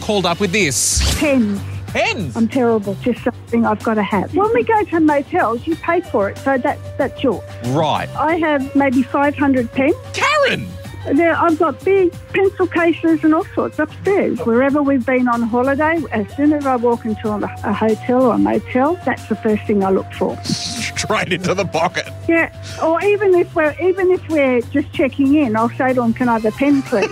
called up with this. Pens. Pens? I'm terrible. Just something I've got to have. When we go to motels, you pay for it, so that's yours. Right. I have maybe 500 pens. Karen! I've got big pencil cases and all sorts upstairs. Wherever we've been on holiday, as soon as I walk into a hotel or a motel, that's the first thing I look for. Straight into the pocket. Yeah, or even if we're just checking in, I'll say to them, "Can I have a pen, please?"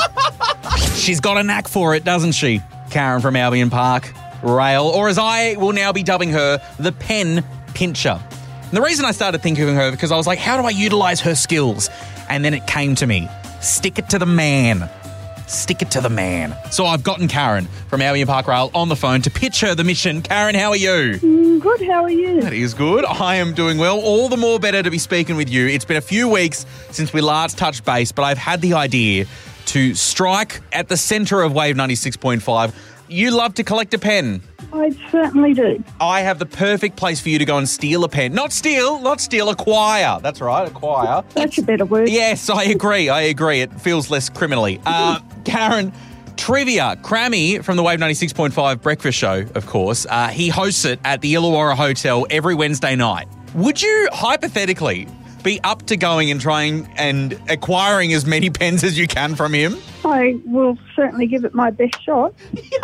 She's got a knack for it, doesn't she? Karen from Albion Park Rail, or as I will now be dubbing her, the pen pincher. And the reason I started thinking of her because I was like, how do I utilise her skills? And then it came to me. Stick it to the man. Stick it to the man. So I've gotten Karen from Albion Park Rail on the phone to pitch her the mission. Karen, how are you? Good, how are you? That is good. I am doing well. All the more better to be speaking with you. It's been a few weeks since we last touched base, but I've had the idea to strike at the centre of Wave 96.5. You love to collect a pen. I certainly do. I have the perfect place for you to go and steal a pen. Not steal, acquire. That's right, acquire. That's a better word. Yes, I agree. It feels less criminally. Karen, trivia. Crammy from the Wave 96.5 breakfast show, of course, he hosts it at the Illawarra Hotel every Wednesday night. Would you, hypothetically, be up to going and trying and acquiring as many pens as you can from him? I will certainly give it my best shot.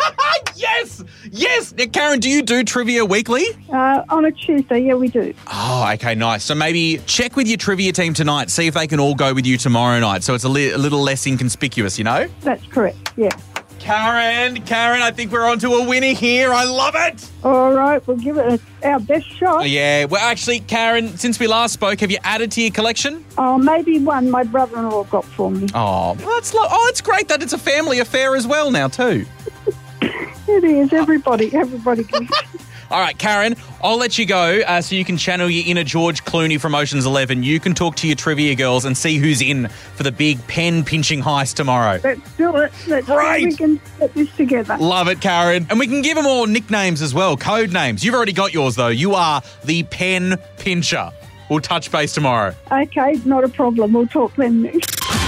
Yes! Now, Karen, do you do trivia weekly? On a Tuesday, yeah, we do. Oh, okay, nice. So maybe check with your trivia team tonight, see if they can all go with you tomorrow night so it's a little less inconspicuous, you know? That's correct, yeah. Karen, I think we're onto a winner here. I love it. All right, we'll give it our best shot. Yeah, well, actually, Karen, since we last spoke, have you added to your collection? Oh, maybe one my brother-in-law got for me. Oh, well, it's great that it's a family affair as well now, too. It is. Everybody can. All right, Karen, I'll let you go so you can channel your inner George Clooney from Ocean's 11. You can talk to your trivia girls and see who's in for the big pen-pinching heist tomorrow. Let's do it. Let's see if we can get this together. Love it, Karen. And we can give them all nicknames as well, code names. You've already got yours, though. You are the pen pincher. We'll touch base tomorrow. Okay, not a problem. We'll talk then.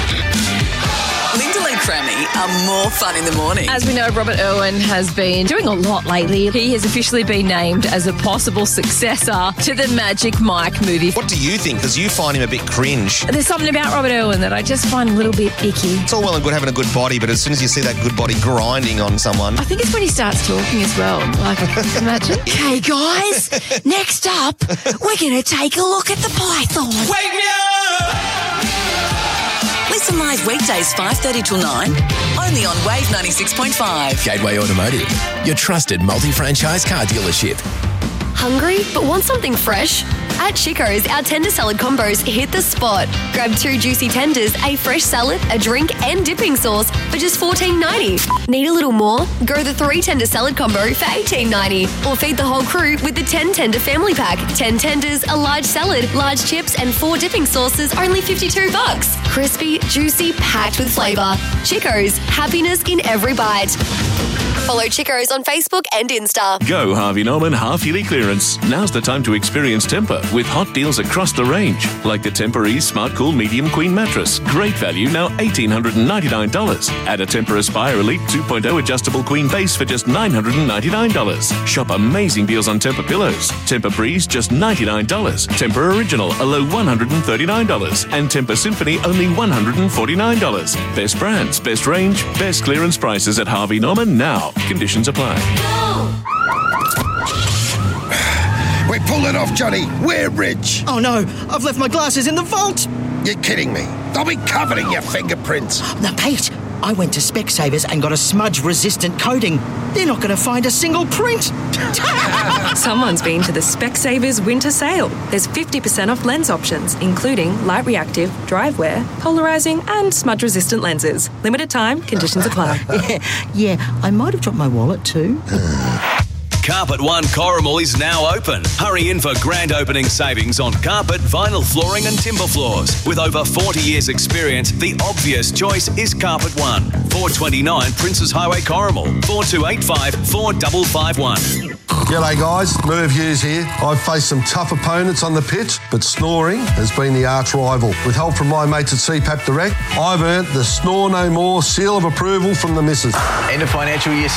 Linda and Crammy are more fun in the morning. As we know, Robert Irwin has been doing a lot lately. He has officially been named as a possible successor to the Magic Mike movie. What do you think? Because you find him a bit cringe. There's something about Robert Irwin that I just find a little bit icky. It's all well and good having a good body, but as soon as you see that good body grinding on someone... I think it's when he starts talking as well. Like, imagine. Hey, guys, next up, we're going to take a look at the python. Wake me up! Listen live weekdays 5:30 till 9, only on Wave 96.5. Gateway Automotive, your trusted multi-franchise car dealership. Hungry but want something fresh? At Chico's, our tender salad combos hit the spot. Grab 2 juicy tenders, a fresh salad, a drink and dipping sauce for just $14.90. Need a little more? Go the 3 tender salad combo for $18.90. Or feed the whole crew with the 10 tender family pack. 10 tenders, a large salad, large chips and 4 dipping sauces, only $52. Crispy, juicy, packed with flavour. Chico's, happiness in every bite. Follow Chico's on Facebook and Insta. Go Harvey Norman half-yearly clearance. Now's the time to experience Tempur with hot deals across the range. Like the Tempur-Ease Smart Cool Medium Queen Mattress. Great value, now $1,899. Add a Tempur Aspire Elite 2.0 Adjustable Queen Base for just $999. Shop amazing deals on Tempur Pillows. Tempur Breeze, just $99. Tempur Original, a low $139. And Tempur Symphony, only $149. Best brands, best range, best clearance prices at Harvey Norman now. Conditions apply. We pulled it off, Johnny. We're rich. Oh, no. I've left my glasses in the vault. You're kidding me. They'll be covered in your fingerprints. Now, Pete, I went to Specsavers and got a smudge-resistant coating. They're not going to find a single print. Someone's been to the Specsavers winter sale. There's 50% off lens options, including light reactive, dry wear, polarizing and smudge-resistant lenses. Limited time, conditions apply. Yeah, I might have dropped my wallet too. Carpet One Corrimal is now open. Hurry in for grand opening savings on carpet, vinyl flooring and timber floors. With over 40 years experience, the obvious choice is Carpet One. 429 Princes Highway Corrimal, 4285 4551. G'day guys, Merv Hughes here. I've faced some tough opponents on the pitch, but snoring has been the arch rival. With help from my mates at CPAP Direct, I've earned the Snore No More seal of approval from the missus. End of financial year